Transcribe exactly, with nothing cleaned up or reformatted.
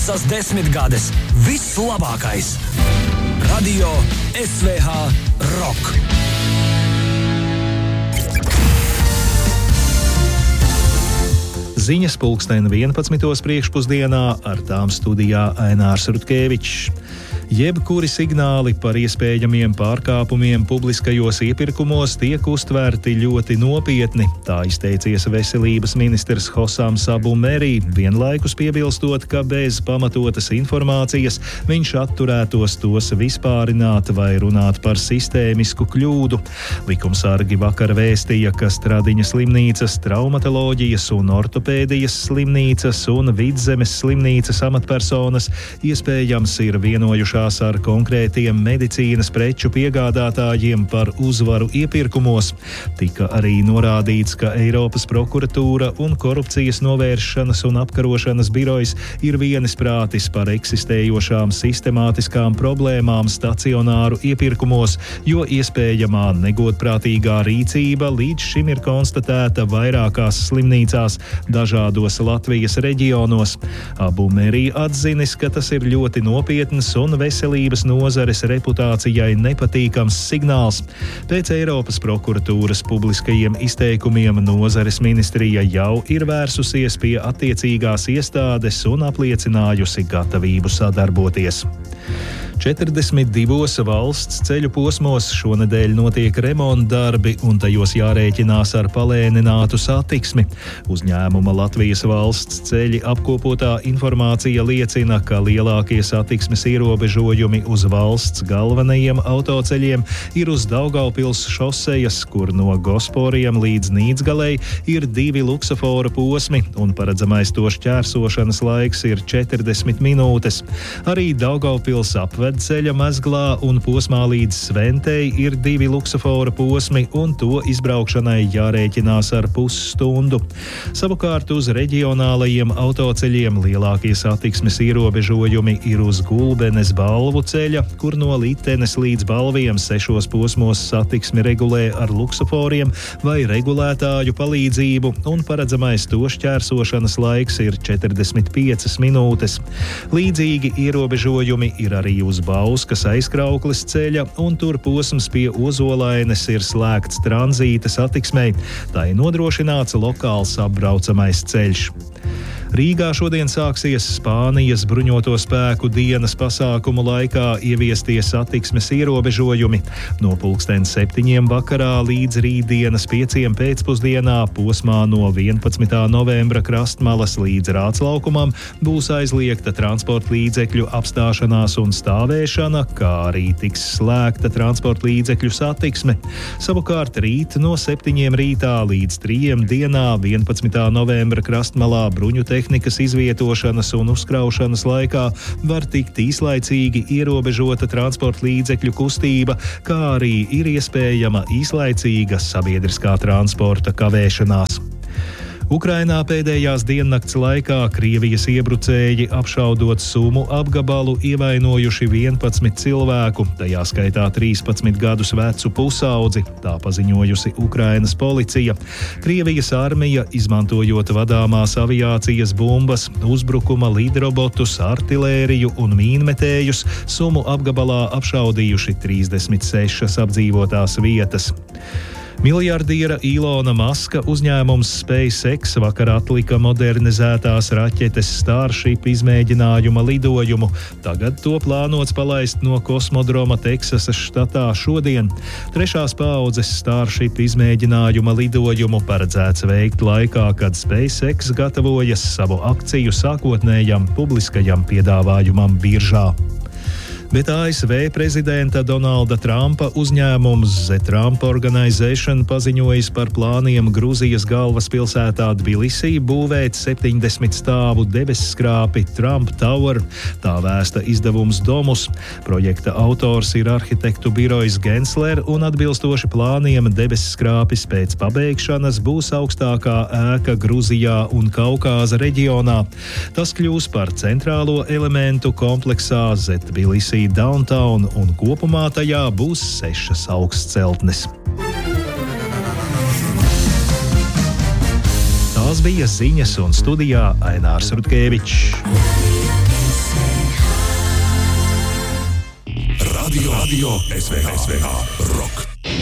Piecas desmitgades. Viss labākais. Radio S V H Rock. Ziņas pulksten vienpadsmitos priekšpusdienā, ar tām studijā Ainārs Rutkevičs. Jebkuri signāli par iespējamiem pārkāpumiem publiskajos iepirkumos tiek uztverti ļoti nopietni, tā izteicies veselības ministrs Hosams Abu Merī, vienlaikus piebilstot, ka bez pamatotas informācijas viņš atturētos tos vispārināt vai runāt par sistēmisku kļūdu. Likumsargi vakar vēstīja, ka Stradiņa slimnīcas, traumatoloģijas un ortopēdijas slimnīcas un Vidzemes slimnīcas amatpersonas iespējams ir vienojušās ar konkrētiem medicīnas preču piegādātājiem par uzvaru iepirkumos. Tika arī norādīts, ka Eiropas prokuratūra un korupcijas novēršanas un apkarošanas birojs ir vienisprātis par eksistējošām sistemātiskām problēmām stacionāru iepirkumos, jo iespējamā negodprātīgā rīcība līdz šim ir konstatēta vairākās slimnīcās dažādos Latvijas reģionos. Abu Merī atzinis, ka tas ir ļoti nopietns un veselības nozares reputācijai nepatīkams signāls. Pēc Eiropas prokuratūras publiskajiem izteikumiem nozares ministrija jau ir vērsusies pie attiecīgās iestādes un apliecinājusi gatavību sadarboties. četrdesmit divos valsts ceļu posmos šonedēļ notiek remontdarbi un tajos jārēķinās ar palēninātu satiksmi. Uzņēmuma Latvijas valsts ceļi apkopotā informācija liecina, ka lielākie satiksmes ierobežojumi uz valsts galvenajiem autoceļiem ir uz Daugavpils šosejas, kur no Gosporiem līdz Nīdzgalei ir divi luksofora posmi un paredzamais to šķērsošanas laiks ir četrdesmit minūtes. Arī Daugavpils apved ceļa Mezglā un posmā līdz Sventei ir divi luksofora posmi un to izbraukšanai jārēķinās ar pusstundu. Savukārt uz reģionālajiem autoceļiem lielākie satiksmes ierobežojumi ir uz Gulbenes Balvu ceļa, kur no Litenes līdz Balviem sešos posmos satiksmi regulē ar luksoforiem vai regulētāju palīdzību un paredzamais to šķērsošanas laiks ir četrdesmit piecas minūtes. Līdzīgi ierobežojumi ir arī uz Bauskas aizkraukles ceļa, un tur posms pie Ozolaines ir slēgts tranzīta satiksmei. Tā ir nodrošināts lokāls apbraucamais ceļš. Rīgā šodien sāksies Spānijas bruņoto spēku dienas pasākumu laikā ieviestie satiksmes ierobežojumi. No pulksten septiņiem vakarā līdz rītdienas pieciem pēcpusdienā posmā no vienpadsmitā novembra Krastmalas līdz Rāclaukumam būs aizliegta transporta līdzekļu apstāšanās un stāvēšana, kā arī tiks slēgta transporta līdzekļu satiksme. Savukārt rīt no septiņiem rītā līdz trījiem dienā vienpadsmitā novembra Krastmalā bruņu tehnikas izvietošanas un uzkraušanas laikā var tikt īslaicīgi ierobežota transporta līdzekļu kustība, kā arī ir iespējama īslaicīga sabiedriskā transporta kavēšanās. Ukrainā pēdējās diennakts laikā Krievijas iebrucēji apšaudot Sumu apgabalu ievainojuši vienpadsmit cilvēku, tajā skaitā trīspadsmit gadus vecu pusaudzi, tā paziņojusi Ukrainas policija. Krievijas armija, izmantojot vadāmās aviācijas bumbas, uzbrukuma lidrobotus, artilēriju un mīnmetējus, Sumu apgabalā apšaudījuši trīsdesmit sešas apdzīvotās vietas. Miljardiera Ilona Maska uzņēmums SpaceX vakar atlika modernizētās raķetes Starship izmēģinājuma lidojumu. Tagad to plānots palaist no kosmodroma Teksasas štatā šodien. Trešās paaudzes Starship izmēģinājuma lidojumu paredzēts veikt laikā, kad SpaceX gatavojas savu akciju sākotnējam publiskajam piedāvājumam biržā. Bet A S V prezidenta Donalda Trumpa uzņēmums The Trump Organization paziņojis par plāniem Gruzijas galvaspilsētā Tbilisī būvēt septiņdesmit stāvu debesskrāpi Trump Tower, tā vēsta izdevums Domus. Projekta autors ir arhitektu birojs Gensler un atbilstoši plāniem debesskrāpis pēc pabeigšanas būs augstākā ēka Gruzijā un Kaukāza reģionā. Tas kļūs par centrālo elementu kompleksā The Tbilisī Downtown un kopumā tajā būs sešas augstceltnes. Tās bija ziņas un studijā Ainārs Rutkevičs. Radio, Radio S V H, S V H Rock.